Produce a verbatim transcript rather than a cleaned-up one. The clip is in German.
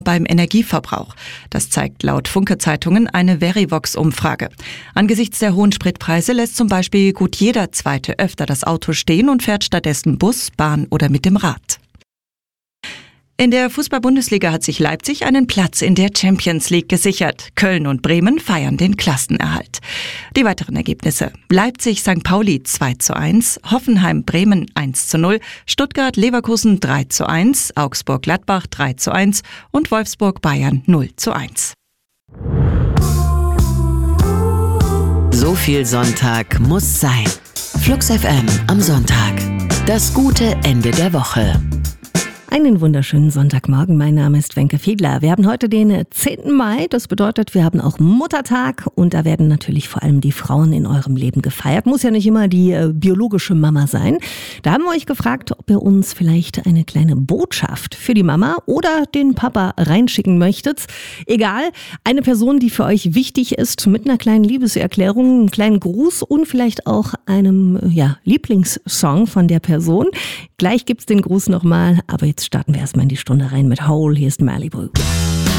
beim Energieverbrauch. Das zeigt laut Funke-Zeitungen eine Verivox-Umfrage. Angesichts der hohen Spritpreise lässt zum Beispiel gut jeder Zweite öfter das Auto stehen und fährt stattdessen Bus, Bahn oder mit dem Rad. In der Fußball-Bundesliga hat sich Leipzig einen Platz in der Champions League gesichert. Köln und Bremen feiern den Klassenerhalt. Die weiteren Ergebnisse: Leipzig-Sankt Pauli zwei zu eins, Hoffenheim-Bremen eins zu null, Stuttgart-Leverkusen drei zu eins, Augsburg-Gladbach drei zu eins und Wolfsburg-Bayern null zu eins. So viel Sonntag muss sein. Flux F M am Sonntag. Das gute Ende der Woche. Einen wunderschönen Sonntagmorgen, mein Name ist Wenke Fiedler. Wir haben heute den zehnten Mai, das bedeutet, wir haben auch Muttertag und da werden natürlich vor allem die Frauen in eurem Leben gefeiert. Muss ja nicht immer die äh, biologische Mama sein. Da haben wir euch gefragt, ob ihr uns vielleicht eine kleine Botschaft für die Mama oder den Papa reinschicken möchtet. Egal, eine Person, die für euch wichtig ist, mit einer kleinen Liebeserklärung, einem kleinen Gruß und vielleicht auch einem ja, Lieblingssong von der Person. Gleich gibt's den Gruß nochmal, aber jetzt starten wir erstmal in die Stunde rein mit Hole. Hier ist Malibu.